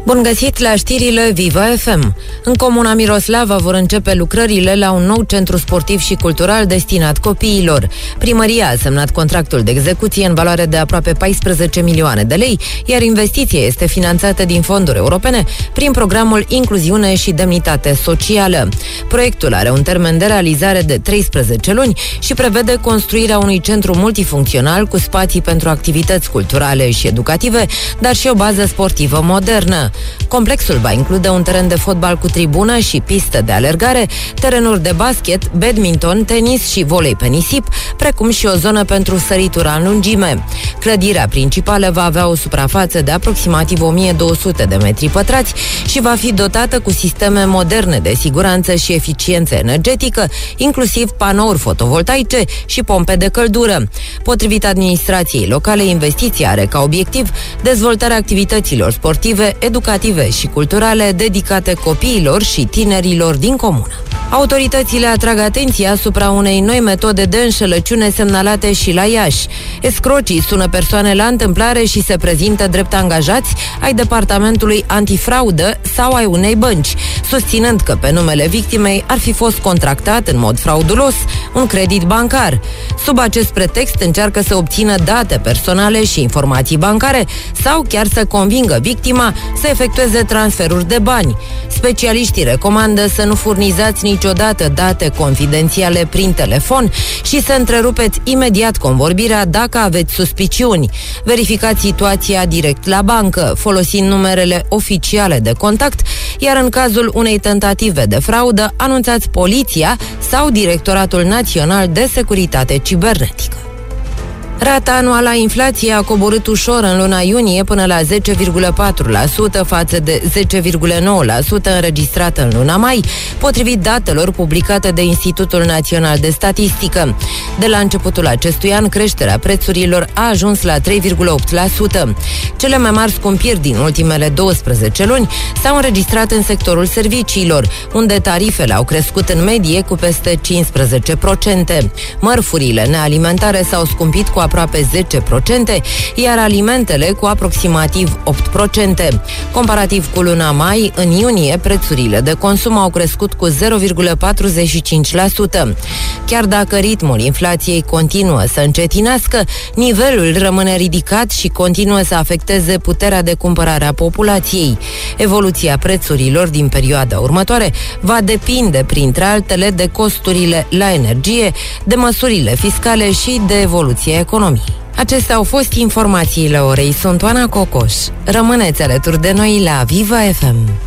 Bun găsit la știrile Viva FM. În comuna Miroslava vor începe lucrările la un nou centru sportiv și cultural destinat copiilor. Primăria a semnat contractul de execuție în valoare de aproape 14 milioane de lei, iar investiția este finanțată din fonduri europene prin programul Incluziune și Demnitate Socială. Proiectul are un termen de realizare de 13 luni și prevede construirea unui centru multifuncțional cu spații pentru activități culturale și educative, dar și o bază sportivă modernă. Complexul va include un teren de fotbal cu tribună și pistă de alergare, terenuri de basket, badminton, tenis și volei pe nisip, precum și o zonă pentru săritura în lungime. Clădirea principală va avea o suprafață de aproximativ 1200 de metri pătrați și va fi dotată cu sisteme moderne de siguranță și eficiență energetică, inclusiv panouri fotovoltaice și pompe de căldură. Potrivit administrației locale, investiția are ca obiectiv dezvoltarea activităților sportive, educative și culturale dedicate copiilor și tinerilor din comună. Autoritățile atrag atenția asupra unei noi metode de înșelăciune semnalate și la Iași. Escrocii sună persoane la întâmplare și se prezintă drept angajați ai departamentului antifraudă sau ai unei bănci, susținând că pe numele victimei ar fi fost contractat în mod fraudulos un credit bancar. Sub acest pretext încearcă să obțină date personale și informații bancare sau chiar să convingă victima să efectueze transferuri de bani. Specialiștii recomandă să nu furnizați niciodată date confidențiale prin telefon și să întrerupeți imediat convorbirea dacă aveți suspiciuni. Verificați situația direct la bancă, folosind numerele oficiale de contact, iar în cazul unei tentative de fraudă, anunțați poliția sau Directoratul Național de Securitate Cibernetică. Rata anuală a inflației a coborât ușor în luna iunie până la 10,4% față de 10,9% înregistrată în luna mai, potrivit datelor publicate de Institutul Național de Statistică. De la începutul acestui an, creșterea prețurilor a ajuns la 3,8%. Cele mai mari scumpiri din ultimele 12 luni s-au înregistrat în sectorul serviciilor, unde tarifele au crescut în medie cu peste 15%. Mărfurile nealimentare s-au scumpit cu aproape 10%, iar alimentele cu aproximativ 8%. Comparativ cu luna mai, în iunie, prețurile de consum au crescut cu 0,45%. Chiar dacă ritmul inflației continuă să încetinească, nivelul rămâne ridicat și continuă să afecteze puterea de cumpărare a populației. Evoluția prețurilor din perioada următoare va depinde, printre altele, de costurile la energie, de măsurile fiscale și de evoluția economiei. Acestea au fost informațiile orei. Sunt Oana Cocoș. Rămâneți alături de noi la Viva FM.